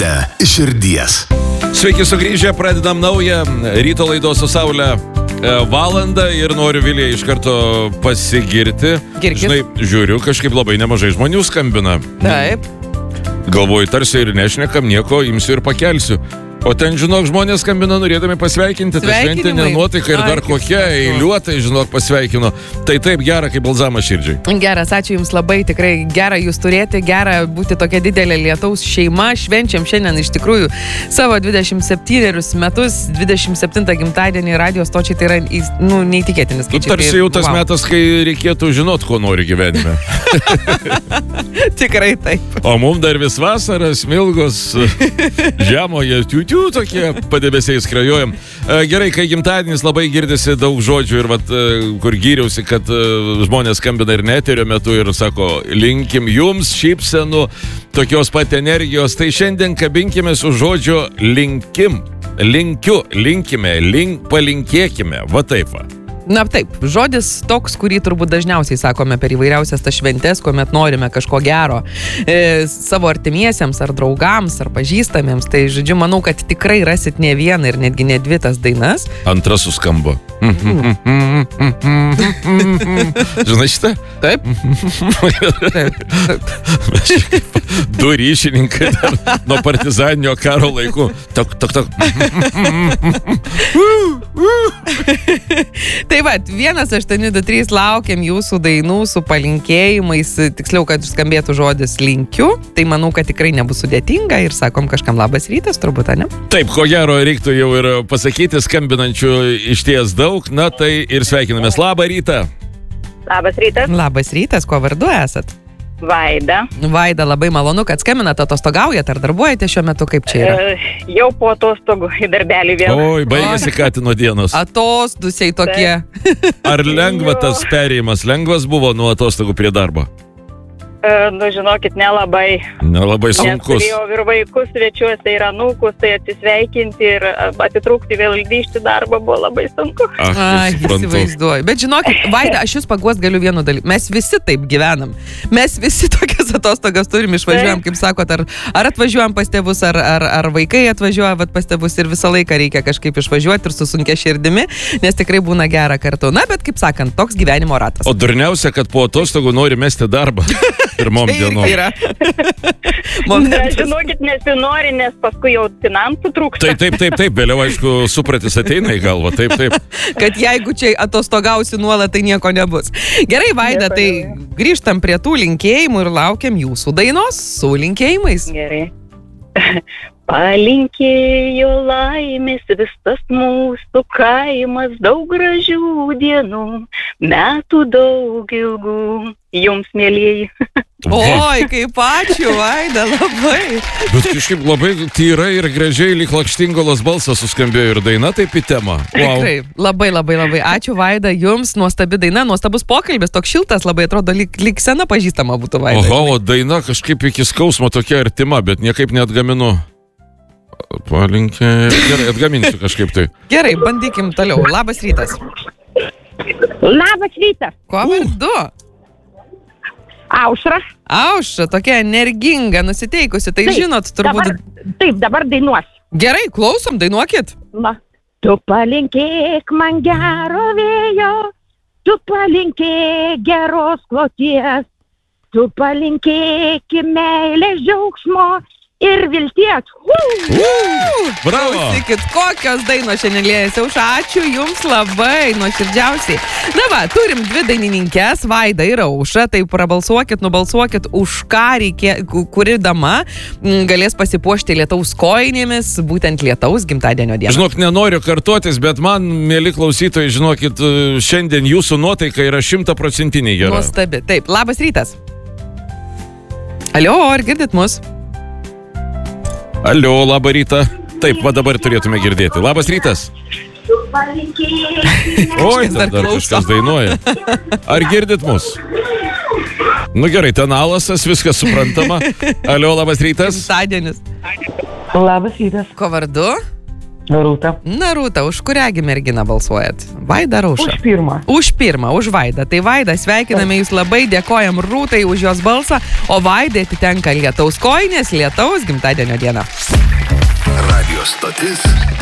šventę iš širdies. Sveiki sugrįžę, pradedam naują ryto laidos su Saule valandą ir noriu Vilijai iš karto pasigirti. Žinai, žiūriu, kažkaip labai nemažai žmonių skambina. Taip. Galvoju, tarsi ir nešnekam nieko, imsiu ir pakelsiu. O ten, žinok, žmonės skambina norėdami pasveikinti, ta šventinė nuotaika ir dar kokia eiliuotai, žinok, pasveikino. Tai taip gera, kaip balzamas širdžiai. Geras, ačiū Jums labai, tikrai gera Jūs turėti, gera būti tokia didelė lietaus šeima. Švenčiam šiandien iš tikrųjų savo 27 metus, 27 gimtadienį radio stočiai, tai yra neįtikėtinis skaičiai. Tarsi jau tas metas, kai reikėtų žinot, ko nori gyvenime. Tikrai taip. O mums dar vis vasaras, smilgos, žemoje, tokie padebesiai skrajojam. Gerai, kai gimtadienis labai girdisi daug žodžių ir kur gyriausi, kad žmonės skambina ir neterio metu ir sako, linkim jums šypsenų, tokios pat energijos, tai šiandien kabinkime su žodžio linkim, linkiu, linkime, palinkėkime, va taip va. Na taip, žodis toks, kurį turbūt dažniausiai sakome per įvairiausias tas šventes, kuomet norime kažko gero savo artimiesiems, ar draugams, ar pažįstamiems. Tai, žodžiu, manau, kad tikrai rasit ne vieną ir netgi ne dvi tas dainas. Antra suskambo. Žinai šitą? Taip. Du ryšininkai nuo partizaninio karo laikų. Tok. Tai va, 1823 laukiam jūsų dainų su palinkėjimais, tiksliau, kad skambėtų žodis linkiu. Tai manau, kad tikrai nebus sudėtinga ir sakom kažkam labas rytas, turbūt, ne? Taip, ko gero reiktų jau ir pasakyti, skambinančių išties daug, na tai ir sveikinamės. Labą rytą. Labas rytas. Labas rytas, kuo vardu esat? Vaida. Vaida, labai malonu, kad skambinat, atostogaujat ar darbuojate šiuo metu, kaip čia yra? Jau po atostogų į darbelį vėl. Oi, baigėsi Katino dienos. Atostusiai tokie. Ar lengva tas perėjimas? Lengvas buvo nuo atostogų prie darbo? Žinokit, nelabai. Nelabai sunkus. Nes turėjau ir vaikus svečiuose, ir anūkus, tai atsisveikinti ir atitrūkti vėl grįžti darbą buvo labai sunku. Ai, įsivaizduoju. Bet žinokit, Vaida, aš jūs paguost galiu vienu dalyku. Mes visi taip gyvenam. Mes visi tokias atostogas turim, išvažiuojam, kaip sakot, ar atvažiuojam pas tėvus, ar vaikai atvažiuoja pas tėvus ir visą laiką reikia kažkaip išvažiuoti ir su sunkia širdimi, nes tikrai būna gera kartu. Na, bet kaip sakant, toks gyvenimo ratas. O durniausia, kad po atostogų nori mesti darbą. Pirmom dienom. Žinokit, nesinori, nes paskui jau finansų trūksta. Taip, vėliau, aišku, supratis ateina į galvą, taip. Kad jeigu čia atostogausi nuolat, tai nieko nebus. Gerai, Vaida, tai grįžtam prie tų linkėjimų ir laukiam jūsų dainos su linkėjimais. Gerai. Palinkėjo laimės visas mūsų kaimas, daug gražių dienų, metų daug ilgų, jums mielieji. Oi, kaip ačiū, Vaida, labai. Bet kažkaip labai tyra ir gražiai, lyg Lakštingalos balsas suskambėjo ir daina taip į temą. Wow. Tikrai, labai. Ačiū, Vaida, jums nuostabi daina, nuostabus pokalbis, toks šiltas, labai atrodo, lyg sena pažįstama būtų Vaida. Oho, daina kažkaip iki skausmo tokia artima, bet niekaip neatgaminu. Palinkė. Gerai, atgaminsiu kažkaip tai. Gerai, bandykim toliau. Labas rytas. Labas rytas. Kuo vardu? Aušra. Aušra, tokia energinga, nusiteikusi, tai taip, žinot, turbūt... Dabar dainuos. Gerai, klausom, dainuokit. Na. Tu palinkėk man gero vėjo, tu palinkėk geros kloties, tu palinkėk meilės džiaugsmo ir vilties. Bravo! Klausykit, kokios dainos šiandien liejasi. Ačiū jums labai nuoširdžiausiai. Na va, turim dvi dainininkes, Vaida ir Aušra, tai prabalsuokit, nubalsuokit, už ką reikia, kuri dama galės pasipuošti lietaus kojinėmis, būtent lietaus gimtadienio dieną. Žinok, nenoriu kartotis, bet man, mėly klausytojai, žinokit, šiandien jūsų nuotaika yra 100% gera. Nuostabi. Taip, labas rytas. Alio, ar girdit mus? Alio, labą rytą. Taip, va dabar turėtume girdėti. Labas rytas. Oi, dar kažkas dainuoja. Ar girdit mus? Nu gerai, ten alasas, viskas suprantama. Alio, labas rytas. Gimtadienis. Labas rytas. Ko vardu? Rūta. Na, Rūta, už kuriągi merginą balsuojat? Vaida ar Aušrą? Už pirmą. Už pirmą, už Vaidą. Tai Vaida, sveikiname jūs labai, dėkojam Rūtai už jos balsą, o Vaidai atitenka lietaus kojinės, lietaus gimtadienio diena. Radio stotis